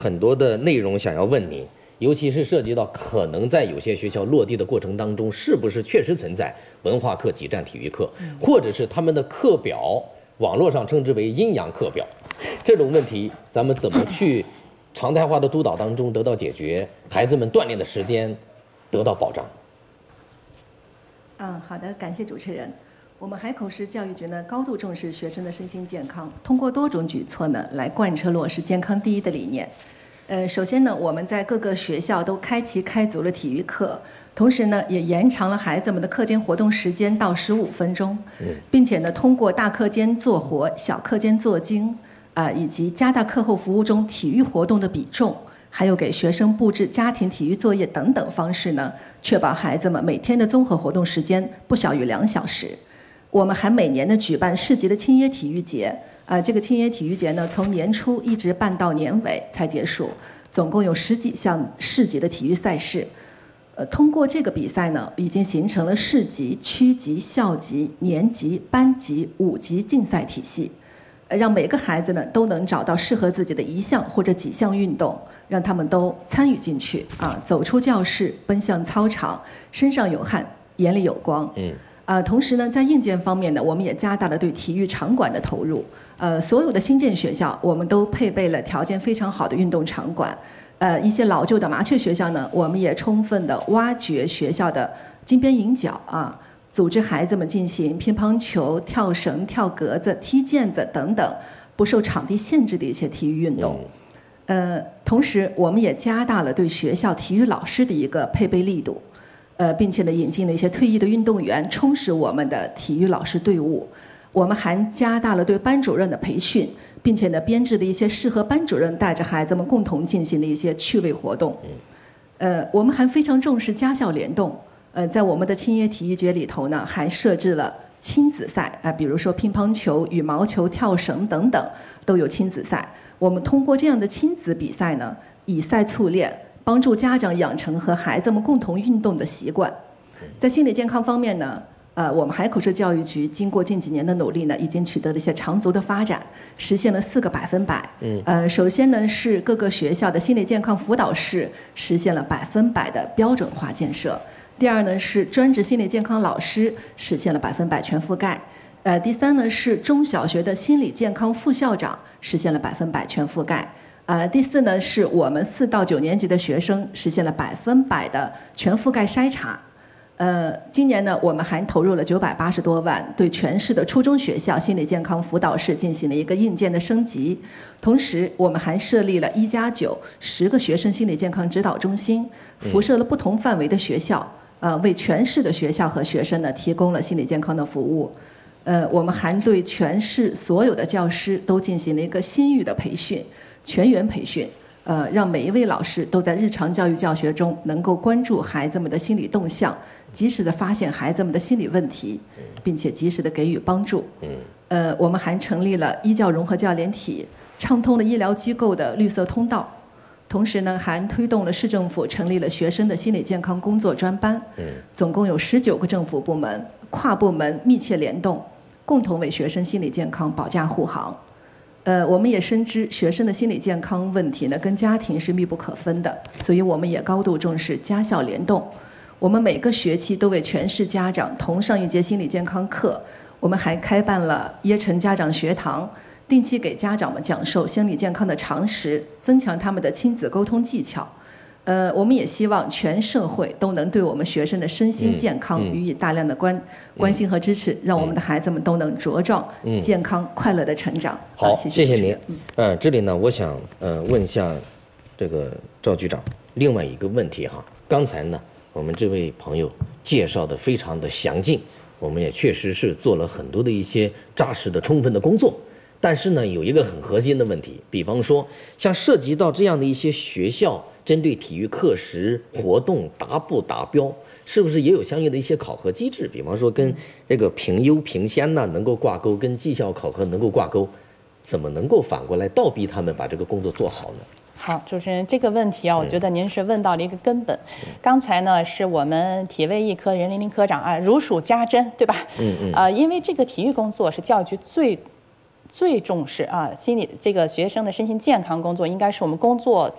很多的内容想要问你，尤其是涉及到可能在有些学校落地的过程当中，是不是确实存在文化课挤占体育课，或者是他们的课表，网络上称之为阴阳课表，这种问题咱们怎么去常态化的督导当中得到解决，孩子们锻炼的时间得到保障？ 好的，感谢主持人。我们海口市教育局呢，高度重视学生的身心健康，通过多种举措呢，来贯彻落实健康第一的理念。首先呢，我们在各个学校都开足了体育课，同时呢，也延长了孩子们的课间活动时间到15分钟，并且呢，通过大课间做活、小课间做精，以及加大课后服务中体育活动的比重，还有给学生布置家庭体育作业等等方式呢，确保孩子们每天的综合活动时间不小于2小时。我们还每年呢举办市级的青椰体育节，这个青椰体育节呢从年初一直办到年尾才结束，总共有10几项市级的体育赛事。通过这个比赛呢，已经形成了市级、区级、校级、年级、班级5级竞赛体系，让每个孩子呢都能找到适合自己的一项或者几项运动，让他们都参与进去走出教室，奔向操场，身上有汗，眼里有光。同时呢，在硬件方面呢，我们也加大了对体育场馆的投入。所有的新建学校，我们都配备了条件非常好的运动场馆。一些老旧的麻雀学校呢，我们也充分的挖掘学校的金边银角组织孩子们进行乒乓球、跳绳、跳格子、踢毽子等等不受场地限制的一些体育运动。同时我们也加大了对学校体育老师的一个配备力度。并且呢，引进了一些退役的运动员，充实我们的体育老师队伍。我们还加大了对班主任的培训，并且呢，编制了一些适合班主任带着孩子们共同进行的一些趣味活动。我们还非常重视家校联动。在我们的青椰体育节里头呢，还设置了亲子赛比如说乒乓球、羽毛球、跳绳等等都有亲子赛。我们通过这样的亲子比赛呢，以赛促练，帮助家长养成和孩子们共同运动的习惯。在心理健康方面呢，我们海口市教育局经过近几年的努力呢，已经取得了一些长足的发展，实现了4个100%。首先呢是各个学校的心理健康辅导室实现了100%的标准化建设。第二呢是专职心理健康老师实现了100%全覆盖。第三呢是中小学的心理健康副校长实现了100%全覆盖。第4呢是我们4到9年级的学生实现了100%的全覆盖筛查。今年呢，我们还投入了980多万，对全市的初中学校心理健康辅导室进行了一个硬件的升级。同时，我们还设立了1+9 10个学生心理健康指导中心，辐射了不同范围的学校，为全市的学校和学生呢提供了心理健康的服务。我们还对全市所有的教师都进行了一个心语的培训。全员培训，让每一位老师都在日常教育教学中能够关注孩子们的心理动向，及时的发现孩子们的心理问题，并且及时的给予帮助。我们还成立了医教融合教研体，畅通了医疗机构的绿色通道。同时呢，还推动了市政府成立了学生的心理健康工作专班。总共有19个政府部门跨部门密切联动，共同为学生心理健康保驾护航。我们也深知学生的心理健康问题呢跟家庭是密不可分的，所以我们也高度重视家校联动。我们每个学期都为全市家长同上一节心理健康课。我们还开办了椰城家长学堂，定期给家长们讲授心理健康的常识，增强他们的亲子沟通技巧。我们也希望全社会都能对我们学生的身心健康予以大量的关心和支持，让我们的孩子们都能茁壮、健康、快乐的成长。 好，谢谢您。这里呢，我想问一下这个赵局长另外一个问题哈。刚才呢，我们这位朋友介绍的非常的详尽，我们也确实是做了很多的一些扎实的、充分的工作。但是呢，有一个很核心的问题，比方说像涉及到这样的一些学校针对体育课时活动达不达标，是不是也有相应的一些考核机制？比方说跟这个评优评先呢能够挂钩，跟绩效考核能够挂钩，怎么能够反过来倒逼他们把这个工作做好呢？ 好，主持人，这个问题我觉得您是问到了一个根本。刚才呢是我们体卫一科任琳琳科长如数家珍，对吧？因为这个体育工作是教育局最重视心理这个学生的身心健康工作，应该是我们工作